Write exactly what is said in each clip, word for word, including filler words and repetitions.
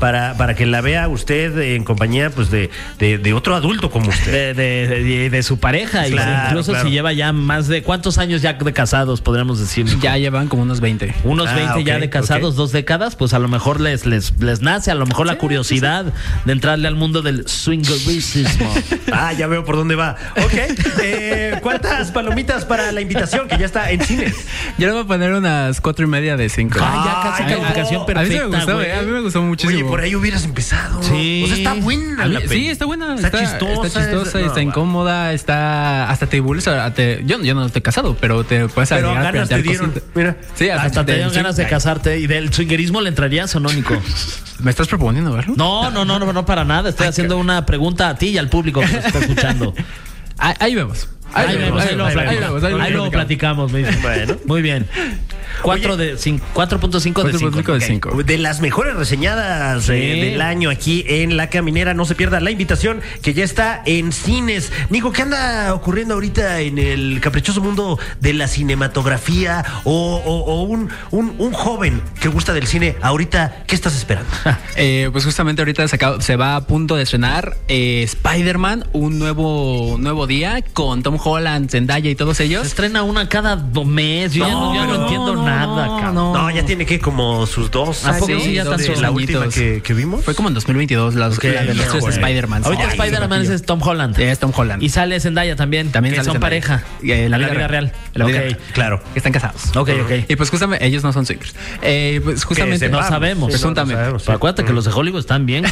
para, para que la vea usted en compañía pues de, de, de otro adulto como usted. De, de, de, de su pareja, claro, y incluso claro. si lleva ya más de, ¿cuántos años ya de casados, podríamos decir? Ya llevan como unos veinte. Unos Ah, veinte ok, ya de casados, ok. dos décadas, pues a lo mejor les, les, les nace, a lo mejor la curiosidad de entrarle al mundo del swingerismo. Ah, ya veo por dónde va. Ok, eh, ¿cuántas palomitas para la invitación que ya está en cines? Yo le voy a poner unas cuatro y media de cinco. Ah, ya casi Ay, calificación no. perfecta. A mí sí me gustó, güey. eh, a mí me gustó muchísimo. Oye, por ahí hubieras empezado. Sí. O sea, está buena A mí- la sí, peli. está buena. Está chistosa, Está chistosa, es- no, está va. incómoda, está. Hasta te burles. te- yo, yo no estoy casado, pero te puedes Pero llegar a ganas te plantear dieron. cositas. Mira. Sí, hasta, Hasta te te- dieron sí. ganas de casarte. ¿Y del swingerismo le entrarías o no, Nico? ¿Me estás proponiendo verlo? No, no, no, no, no para nada. Estoy haciendo una pregunta a ti y al público que nos está escuchando. Ahí, ahí vemos. Ahí, ahí vemos, ahí, luego ahí platicamos. vemos, ahí Ahí luego platicamos. me dice. Bueno. Muy bien. cuatro de cinco, cuatro punto cinco de cinco. cuatro punto cinco de cinco. De las mejores reseñadas Sí. eh, del año aquí en La Caminera. No se pierda la invitación que ya está en cines. Nico, ¿qué anda ocurriendo ahorita en el caprichoso mundo de la cinematografía? O, o- o un, un, un joven que gusta del cine, ahorita, ¿qué estás esperando? Eh, pues justamente ahorita se, acaba- se va a punto de estrenar eh, Spider-Man, un nuevo, nuevo día con Tom Holland, Zendaya y todos Se ellos. estrena una cada do- mes. Yo ya no, yo no No, entiendo no, nada, no, cabrón. no. No, ya tiene que como sus dos ¿A poco años sí? Ya de están sus la última añitos. que, que vimos. Fue como en dos mil veintidós, las, Ok, la de los no, tres güey. Spider-Man. Ahorita Ay, Spider-Man qué es Tom Holland. Es Tom Holland. Y sale Zendaya también. También que sale son Zendaya. pareja. Eh, la En vida real. La vida Ok. real. Claro. Que están casados. Ok, ok. Y pues justamente ellos no son swingers. Eh, pues justamente sepamos. No sabemos. Sí, no, no Presuntamente. sabemos, sí. Pero acuérdate que los de Hollywood están bien.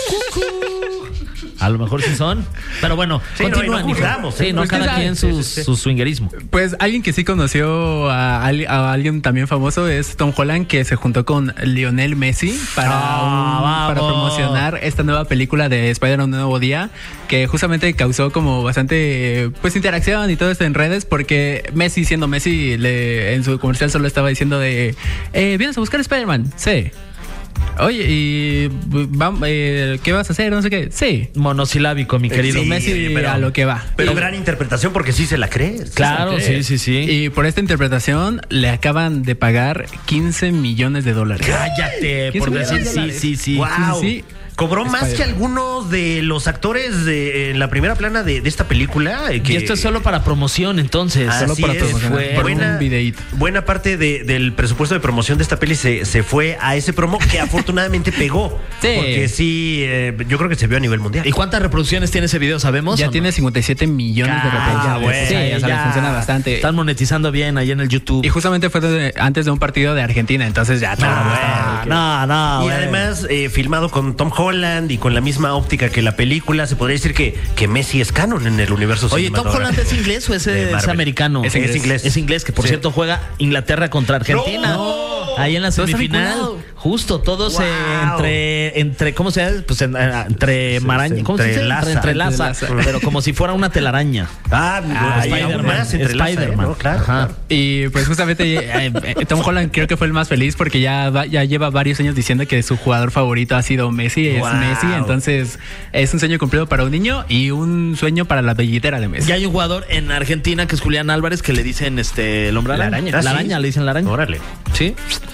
A lo mejor sí son. Pero bueno, Sí, no, y continúa, no Nico. juzgamos, Sí, ¿eh? no, Pues, cada ¿quién quien sabe? su, Sí, sí, sí. su swingerismo. Pues alguien que sí conoció a, al- a alguien también famoso es Tom Holland, que se juntó con Lionel Messi para, Ah, un- para vamos. promocionar esta nueva película de Spider-Man Un Nuevo Día, que justamente causó como bastante pues interacción y todo esto en redes, porque Messi, siendo Messi, le, en su comercial solo estaba diciendo de eh, ¿vienes a buscar Spider-Man? Sí. Oye, ¿y vam- eh, qué vas a hacer? No sé qué. Sí. Monosilábico, mi querido. Sí, Messi oye, pero- a lo que va. Pero Y- gran interpretación porque sí se la crees. Claro, Sí se la sí, crees. sí, sí. Y por esta interpretación le acaban de pagar quince millones de dólares. Cállate, ¿Quién por se decir me sí, da sí, sí. Wow. Sí, sí. Cobró más Spider-Man. que algunos de los actores de, en la primera plana de, de esta película. eh, que- Y esto es solo para promoción, entonces. Así Solo para es, promocionar. fue Por buena, un videíto. buena parte de- del presupuesto de promoción de esta peli se, se fue a ese promo que afortunadamente pegó. Sí. Porque sí, eh, yo creo que se vio a nivel mundial. ¿Y cuántas reproducciones tiene ese video? ¿Sabemos? Ya o no? tiene cincuenta y siete millones de Ah, reproducciones. bueno. Sí, o sea, ya. les funciona bastante. Están monetizando bien ahí en el YouTube. Y justamente fue de- antes de un partido de Argentina, entonces ya todo Ah, está- no, no, Y bueno. además, eh, filmado con Tom Holland y con la misma óptica que la película, se podría decir que, que Messi es canon en el universo Oye, ¿Tom Holland cinematográfico. es inglés o es, De es Marvel. americano? Es inglés. Es inglés. Es inglés, que por Sí. cierto juega Inglaterra contra Argentina. ¡No! Ahí en la Todo está semifinal. vinculado. Justo, todos Wow. eh, entre, entre, ¿cómo se llama? Pues en- eh, entre Se- maraña. se ¿Cómo se dice? entrelaza. Entre- Entrelaza. Entrelaza. Pero como si fuera una telaraña. Ah, Ah, ahí aún Spider-Man. más entrelaza, ¿eh? Spider-Man. ¿no? Claro, Ajá. claro. Y pues justamente eh, eh, Tom Holland creo que fue el más feliz porque ya, va- ya lleva varios años diciendo que su jugador favorito ha sido Messi, es Wow. Messi, entonces es un sueño cumplido para un niño y un sueño para la billetera de Messi. Y hay un jugador en Argentina que es Julián Álvarez que le dicen este el hombre La araña. araña. La Ah, sí. araña, le dicen la araña. Órale. Sí.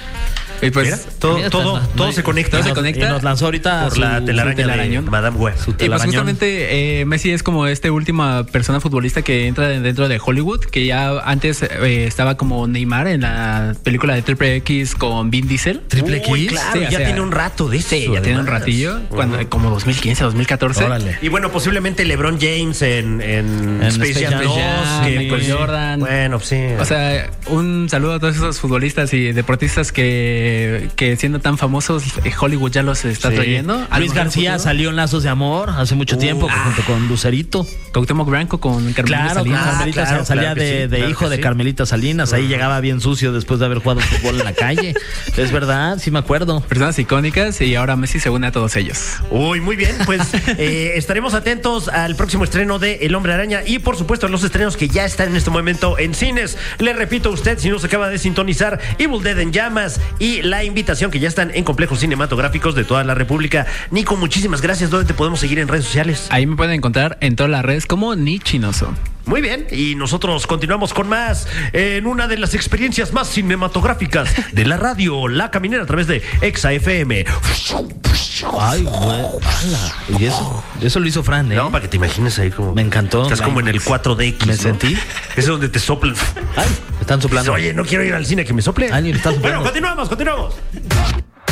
Y pues Mira, todo, Mira, todo, está- todo no, se conecta. todo se ¿no? conecta. Y nos lanzó ahorita Por su- la su telaraña de telarañón. Madame Web. Su Y pues telarañón. justamente eh, Messi es como esta última persona futbolista que entra de- dentro de Hollywood, que ya antes eh, estaba como Neymar en la película de Triple X con Vin Diesel. Triple Uy, X. claro, Sí, o ya sea, tiene un rato de eso. Sí, ya tiene un además. ratillo, cuando, como dos mil quince, dos mil catorce. Órale. Y bueno, posiblemente LeBron James en, en, En Space Space Jam Jam, dos, que Michael pues, Jordan. Bueno, sí. O sea, un saludo a todos esos futbolistas y deportistas que, que siendo tan famosos, eh, Hollywood ya los está Sí. trayendo. A lo Luis mejor en García el futuro, salió en Lazos de Amor hace mucho Uh, tiempo ah. junto con Lucerito. Cuauhtémoc Blanco con Carmelita Claro, con Salinas. Ah, Carmelita claro, salía claro que de, sí, de claro hijo que de sí. Carmelita Salinas. Ahí llegaba bien sucio después de haber jugado fútbol en la calle. Es verdad, sí me acuerdo. Personas icónicas y ahora Messi se une a todos ellos. Uy, muy bien, pues eh, estaremos atentos al próximo estreno de El Hombre Araña y por supuesto a los estrenos que ya están en este momento en cines. Le repito a usted, si no se acaba de sintonizar, Evil Dead en llamas y La Invitación, que ya están en complejos cinematográficos de toda la República. Nico, muchísimas gracias. ¿Dónde te podemos seguir en redes sociales? Ahí me pueden encontrar en todas las redes como Ni Chinoso. Muy bien, y nosotros continuamos con más en una de las experiencias más cinematográficas de la radio, La Caminera, a través de Exa F M. Ay, güey. ala. Y eso, eso lo hizo Fran, ¿eh? No, para que te imagines ahí como... Me encantó. Estás como en el cuatro D X, Me ¿no? sentí. Ese es donde te soplan. Ay, están soplando. Oye, no quiero ir al cine, que me sople. Alguien está soplando. Bueno, continuamos, continuamos.